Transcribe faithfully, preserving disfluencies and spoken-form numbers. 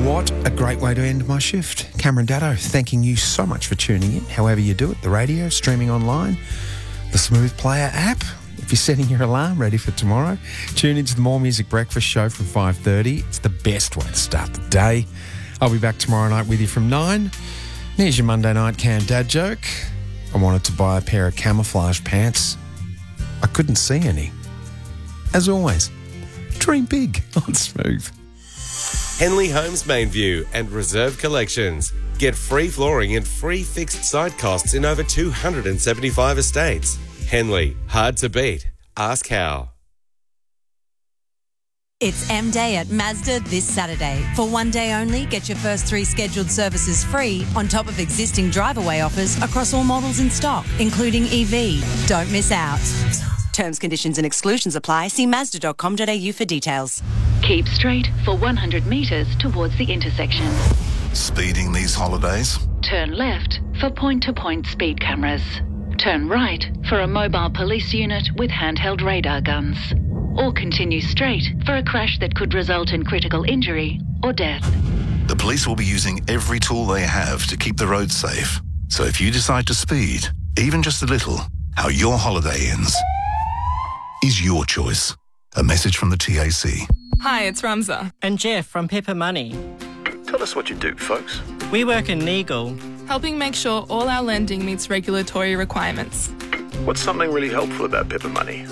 What a great way to end my shift. Cameron Daddo, thanking you so much for tuning in, however you do it, the radio, streaming online, the Smooth Player app. If you're setting your alarm ready for tomorrow, tune into the More Music Breakfast show from five thirty. It's the best way to start the day. I'll be back tomorrow night with you from nine. Here's your Monday night Cam Dad joke. I wanted to buy a pair of camouflage pants. I couldn't see any. As always, dream big on Smooth. Henley Homes Mainview and Reserve Collections. Get free flooring and free fixed site costs in over two hundred seventy-five estates. Henley, hard to beat. Ask how. It's M-Day at Mazda this Saturday. For one day only, get your first three scheduled services free on top of existing drive-away offers across all models in stock, including E V. Don't miss out. Terms, conditions and exclusions apply. See mazda dot com dot a u for details. Keep straight for one hundred metres towards the intersection. Speeding these holidays? Turn left for point-to-point speed cameras. Turn right for a mobile police unit with handheld radar guns. Or continue straight for a crash that could result in critical injury or death. The police will be using every tool they have to keep the roads safe. So if you decide to speed, even just a little, how your holiday ends is your choice. A message from the T A C. Hi, it's Ramza. And Jeff from Pepper Money. Tell us what you do, folks. We work in legal. Helping make sure all our lending meets regulatory requirements. What's something really helpful about Pepper Money?